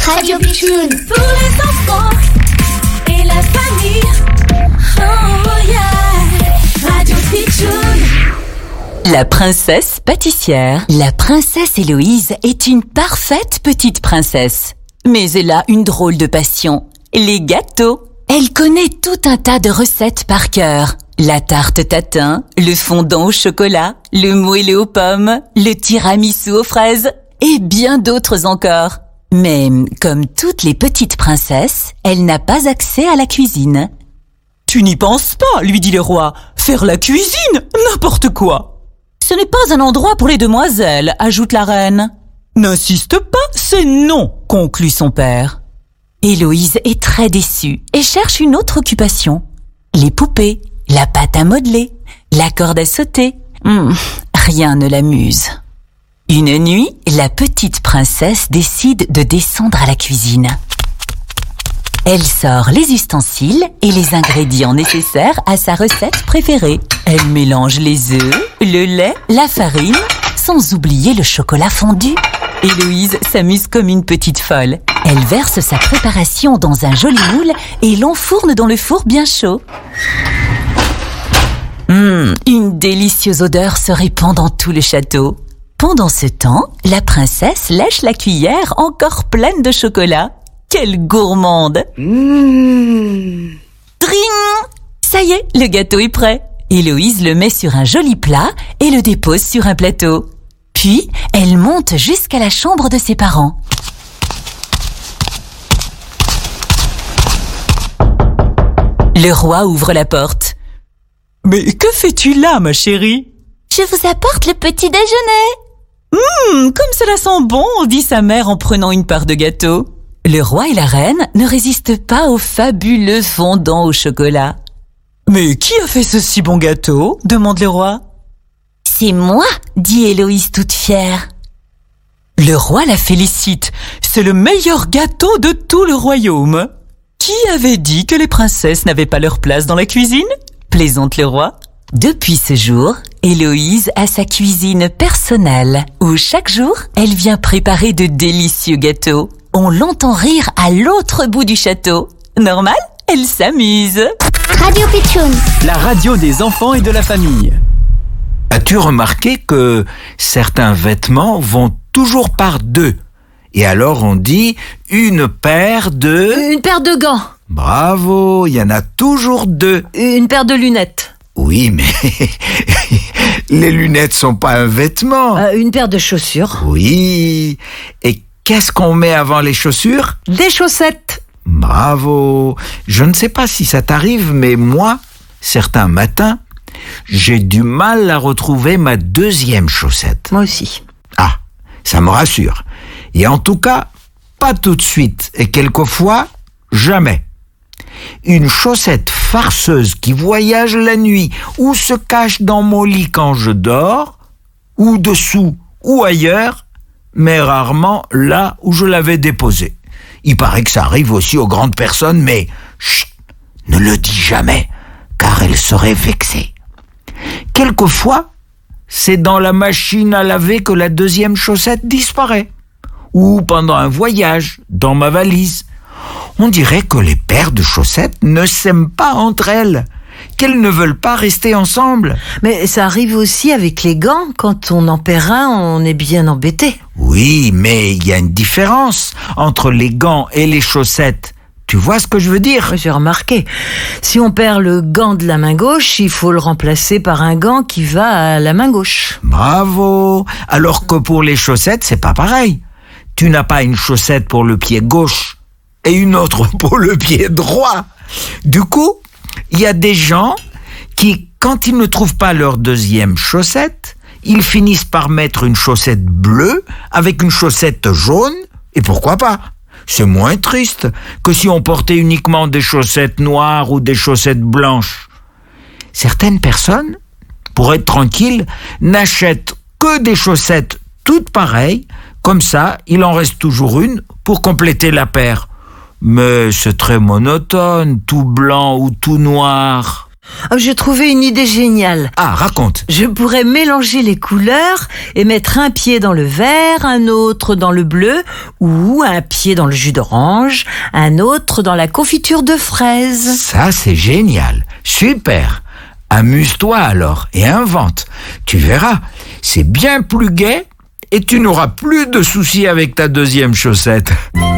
Radio Pitchoun. Pour les enfants et la famille. Oh yeah. Radio Pitchoun. La princesse pâtissière. La princesse Héloïse est une parfaite petite princesse. Mais elle a une drôle de passion, les gâteaux. Elle connaît tout un tas de recettes par cœur. La tarte tatin, le fondant au chocolat, le moelleux aux pommes, le tiramisu aux fraises et bien d'autres encore. Mais comme toutes les petites princesses, elle n'a pas accès à la cuisine. « Tu n'y penses pas, lui dit le roi. Faire la cuisine, n'importe quoi. »« Ce n'est pas un endroit pour les demoiselles, ajoute la reine. »« N'insiste pas, c'est non, conclut son père. » Héloïse est très déçue et cherche une autre occupation. Les poupées, la pâte à modeler, la corde à sauter. Rien ne l'amuse. Une nuit, la petite princesse décide de descendre à la cuisine. Elle sort les ustensiles et les ingrédients nécessaires à sa recette préférée. Elle mélange les œufs, le lait, la farine, sans oublier le chocolat fondu. Héloïse s'amuse comme une petite folle. Elle verse sa préparation dans un joli moule et l'enfourne dans le four bien chaud. Une délicieuse odeur se répand dans tout le château. Pendant ce temps, la princesse lèche la cuillère encore pleine de chocolat. Quelle gourmande! Dring! Ça y est, le gâteau est prêt. Héloïse le met sur un joli plat et le dépose sur un plateau. Puis, elle monte jusqu'à la chambre de ses parents. Le roi ouvre la porte. « Mais que fais-tu là, ma chérie ?»« Je vous apporte le petit déjeuner. »« Comme cela sent bon !» dit sa mère en prenant une part de gâteau. Le roi et la reine ne résistent pas au fabuleux fondant au chocolat. « Mais qui a fait ce si bon gâteau ?» demande le roi. « C'est moi !» dit Héloïse toute fière. Le roi la félicite. C'est le meilleur gâteau de tout le royaume. Qui avait dit que les princesses n'avaient pas leur place dans la cuisine ? Plaisante le roi. Depuis ce jour, Héloïse a sa cuisine personnelle, où chaque jour, elle vient préparer de délicieux gâteaux. On l'entend rire à l'autre bout du château. Normal, elle s'amuse. Radio Pitchoun. La radio des enfants et de la famille. As-tu remarqué que certains vêtements vont toujours par deux ? Et alors on dit une paire de... Une paire de gants. Bravo, il y en a toujours deux. Une paire de lunettes. Oui, mais les lunettes sont pas un vêtement. Une paire de chaussures. Oui. Et qu'est-ce qu'on met avant les chaussures ? Des chaussettes. Bravo. Je ne sais pas si ça t'arrive, mais moi, certains matins, j'ai du mal à retrouver ma deuxième chaussette. Moi aussi. Ah, ça me rassure. Et en tout cas, pas tout de suite. Et quelquefois, jamais. Une chaussette farceuse qui voyage la nuit ou se cache dans mon lit quand je dors, ou dessous ou ailleurs, mais rarement là où je l'avais déposée. Il paraît que ça arrive aussi aux grandes personnes, mais chut, ne le dis jamais, car elles seraient vexées. Quelquefois, c'est dans la machine à laver que la deuxième chaussette disparaît, ou pendant un voyage, dans ma valise. On dirait que les paires de chaussettes ne s'aiment pas entre elles, qu'elles ne veulent pas rester ensemble. Mais ça arrive aussi avec les gants. Quand on en perd un, on est bien embêté. Oui, mais il y a une différence entre les gants et les chaussettes. Tu vois ce que je veux dire ? J'ai remarqué. Si on perd le gant de la main gauche, il faut le remplacer par un gant qui va à la main gauche. Bravo ! Alors que pour les chaussettes, c'est pas pareil. Tu n'as pas une chaussette pour le pied gauche et une autre pour le pied droit. Du coup, il y a des gens qui, quand ils ne trouvent pas leur deuxième chaussette, ils finissent par mettre une chaussette bleue avec une chaussette jaune, et pourquoi pas ? C'est moins triste que si on portait uniquement des chaussettes noires ou des chaussettes blanches. Certaines personnes, pour être tranquilles, n'achètent que des chaussettes toutes pareilles, comme ça, il en reste toujours une pour compléter la paire. Mais c'est très monotone, tout blanc ou tout noir. Oh, j'ai trouvé une idée géniale. Ah, raconte. Je pourrais mélanger les couleurs et mettre un pied dans le vert, un autre dans le bleu, ou un pied dans le jus d'orange, un autre dans la confiture de fraises. Ça, c'est génial. Super. Amuse-toi alors et invente. Tu verras, c'est bien plus gai et tu n'auras plus de soucis avec ta deuxième chaussette.